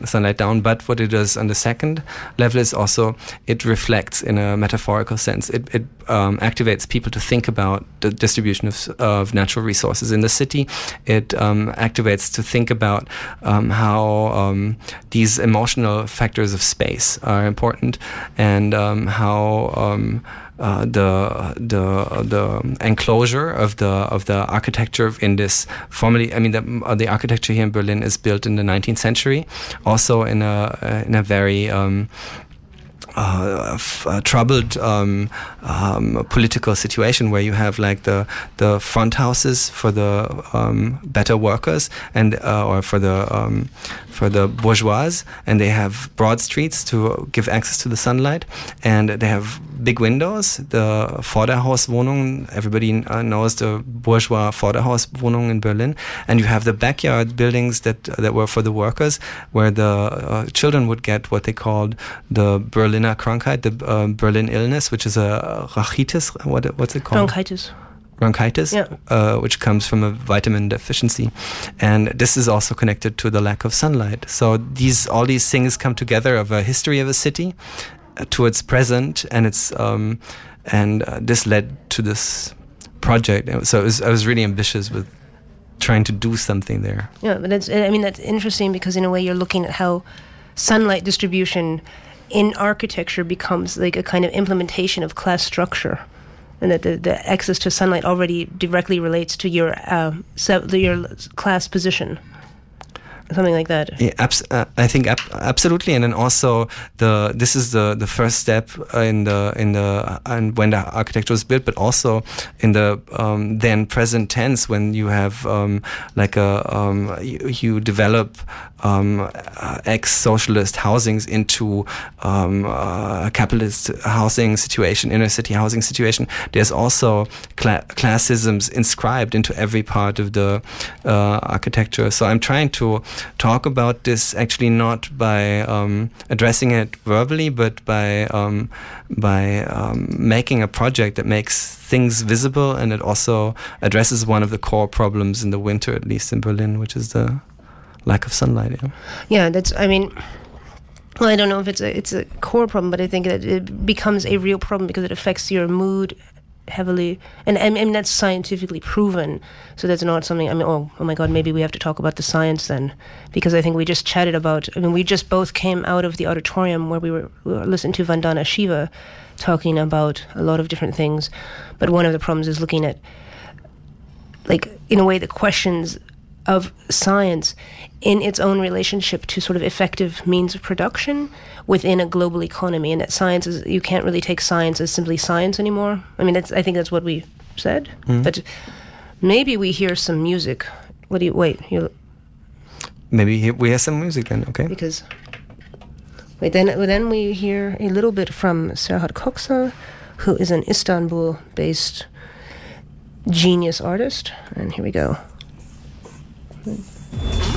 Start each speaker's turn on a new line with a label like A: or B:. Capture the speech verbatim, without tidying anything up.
A: sunlight down. But what it does on the second level is also it reflects in a metaphorical sense. It, it um, activates people to think about the distribution of, of natural resources in the city. It um, activates to think about um, how um, these emotional factors of space are important, and um, how um, Uh, the the the enclosure of the of the architecture in this formerly, I mean the uh, the architecture here in Berlin is built in the nineteenth century, also in a uh, in a very um, Uh, f- uh, troubled um, um, political situation where you have like the the front houses for the um, better workers and uh, or for the um, for the bourgeois, and they have broad streets to give access to the sunlight, and they have big windows. The Vorderhauswohnung, everybody uh, knows the bourgeois Vorderhauswohnung in Berlin, and you have the backyard buildings that that were for the workers, where the uh, children would get what they called the Berlin Krankheit, the uh, Berlin illness, which is a rachitis. What what's it called?
B: Bronchitis.
A: Bronchitis,
B: yeah.
A: uh, which comes from a vitamin deficiency, and this is also connected to the lack of sunlight. So these all these things come together of a history of a city uh, to its present, and it's um, and uh, this led to this project. So it was, I was really ambitious with trying to do something there.
B: Yeah, but it's, I mean that's interesting because in a way you're looking at how sunlight distribution in architecture becomes like a kind of implementation of class structure, and that the, the access to sunlight already directly relates to your uh, so your class position, something like that.
A: Yeah, abs- uh, I think ab- absolutely, and then also the this is the, the first step in the in the and when the architecture was built, but also in the um, then present tense when you have um, like a um, you, you develop um, uh, ex-socialist housings into um, uh, a capitalist housing situation, inner city housing situation. There's also cla- classisms inscribed into every part of the uh, architecture. So I'm trying to talk about this actually not by um, addressing it verbally, but by um, by um, making a project that makes things visible, and it also addresses one of the core problems in the winter, at least in Berlin, which is the lack of sunlight. Yeah,
B: yeah that's. I mean, well, I don't know if it's a it's a core problem, but I think that it becomes a real problem because it affects your mood heavily, and I mean that's scientifically proven. So that's not something. I mean, oh, oh my God, maybe we have to talk about the science then, because I think we just chatted about. I mean, we just both came out of the auditorium where we were, we were listening to Vandana Shiva talking about a lot of different things, but one of the problems is looking at, like, in a way, the questions of science in its own relationship to sort of effective means of production within a global economy, and that science is, you can't really take science as simply science anymore. I mean, that's, I think that's what we said, mm. but maybe we hear some music. What do you, wait, you
A: maybe we hear some music then, okay?
B: Because, wait, then, then we hear a little bit from Serhat Köksal, who is an Istanbul-based genius artist, and here we go.